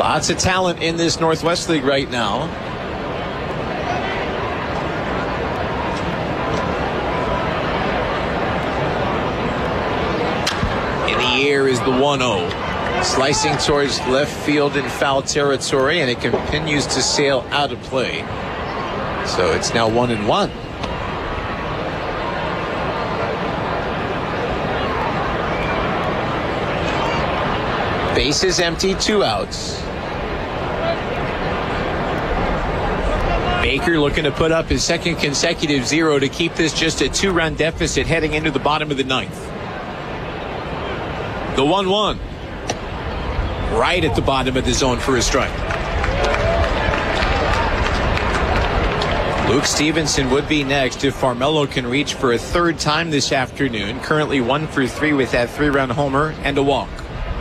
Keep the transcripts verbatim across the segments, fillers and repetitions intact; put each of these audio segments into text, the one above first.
Lots of talent in this Northwest League right now. In the air is the one oh. Slicing towards left field in foul territory, and it continues to sail out of play. So it's now one and one. Bases empty, two outs. Baker looking to put up his second consecutive zero to keep this just a two-run deficit heading into the bottom of the ninth. The one one. Right at the bottom of the zone for a strike. Luke Stevenson would be next if Farmelo can reach for a third time this afternoon. Currently one for three with that three-run homer and a walk.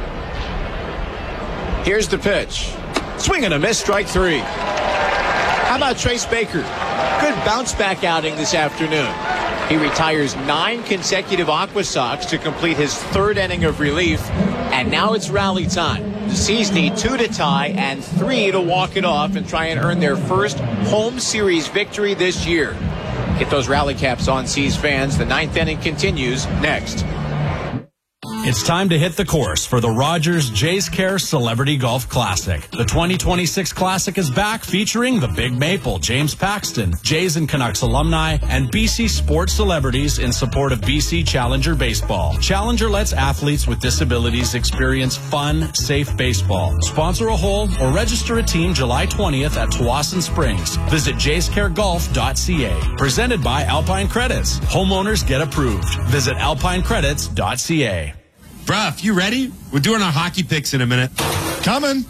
Here's the pitch. Swing and a miss, strike three. How about Trace Baker? Good bounce-back outing this afternoon. He retires nine consecutive Aqua Sox to complete his third inning of relief, and now it's rally time. The C's need two to tie and three to walk it off and try and earn their first home series victory this year. Get those rally caps on, C's fans. The ninth inning continues next. It's time to hit the course for the Rogers Jays Care Celebrity Golf Classic. The twenty twenty-six Classic is back, featuring the Big Maple, James Paxton, Jays and Canucks alumni, and B C sports celebrities in support of B C Challenger Baseball. Challenger lets athletes with disabilities experience fun, safe baseball. Sponsor a hole or register a team July twentieth at Tawasin Springs. Visit jays care golf dot c a. Presented by Alpine Credits. Homeowners get approved. Visit alpine credits dot c a. Bruh, you ready? We're doing our hockey picks in a minute. Coming.